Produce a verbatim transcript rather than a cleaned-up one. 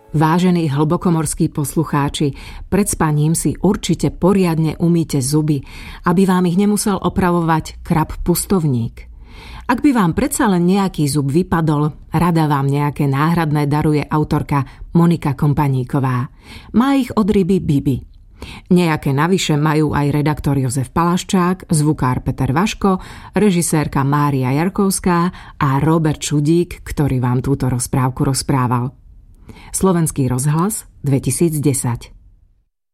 Vážení hlbokomorskí poslucháči, pred spaním si určite poriadne umýte zuby, aby vám ich nemusel opravovať krab pustovník. Ak by vám predsa len nejaký zub vypadol, rada vám nejaké náhradné daruje autorka Monika Kompaníková. Má ich od ryby Bibi. Nejaké navyše majú aj redaktor Jozef Palaščák, zvukár Peter Vaško, režisérka Mária Jarkovská a Robert Čudík, ktorý vám túto rozprávku rozprával. Slovenský rozhlas dvetisícdesať.